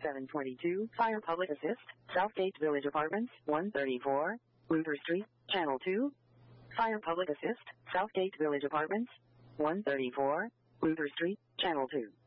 722, Fire Public Assist, Southgate Village Apartments, 134, Luther Street, Channel 2. Fire Public Assist, Southgate Village Apartments, 134, Luther Street, Channel 2.